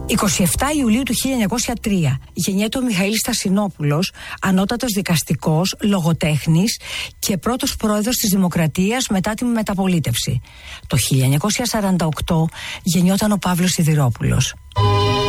27 Ιουλίου του 1903 γεννιέται ο Μιχαήλ Στασινόπουλος, ανώτατος δικαστικός, λογοτέχνης και πρώτος πρόεδρος της Δημοκρατίας μετά τη μεταπολίτευση. Το 1948 γεννιόταν ο Παύλος Σιδηρόπουλος.